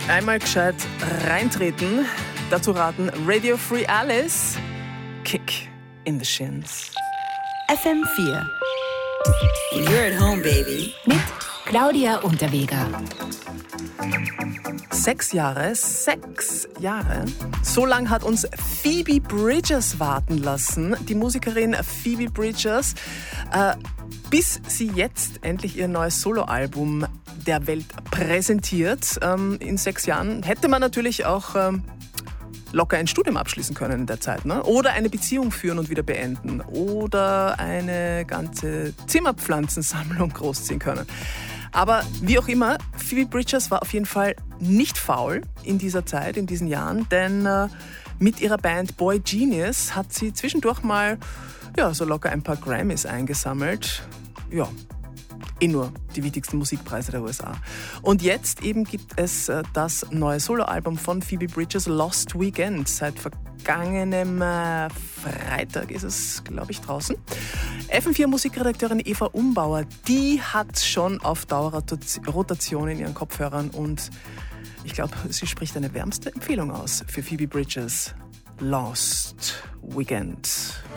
Einmal gescheit reintreten. Dazu raten Radio Free Alice, Kick in the Shins. FM4. You're at home, baby. Mit Claudia Unterweger. 6 Jahre. So lang hat uns Phoebe Bridgers warten lassen. Die Musikerin Phoebe Bridgers, bis sie jetzt endlich ihr neues Soloalbum der Welt präsentiert. In 6 Jahren hätte man natürlich auch locker ein Studium abschließen können in der Zeit, ne? Oder eine Beziehung führen und wieder beenden. Oder eine ganze Zimmerpflanzensammlung großziehen können. Aber wie auch immer, Phoebe Bridgers war auf jeden Fall nicht faul in dieser Zeit, in diesen Jahren, denn mit ihrer Band Boy Genius hat sie zwischendurch mal so locker ein paar Grammys eingesammelt. Ja, nur die wichtigsten Musikpreise der USA. Und jetzt eben gibt es das neue Soloalbum von Phoebe Bridgers, Lost Weekend. Seit vergangenem Freitag ist es, glaube ich, draußen. FM4-Musikredakteurin Eva Umbauer, die hat schon auf Dauerrotation in ihren Kopfhörern und ich glaube, sie spricht eine wärmste Empfehlung aus für Phoebe Bridgers, Lost Weekend.